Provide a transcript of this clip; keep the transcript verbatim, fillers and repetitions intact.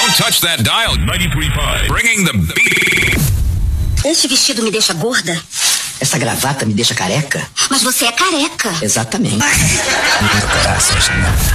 Don't touch that dial. ninety-three point five. Bringing the beat. Esse vestido me deixa gorda? Essa gravata me deixa careca? Mas você é careca. Exatamente.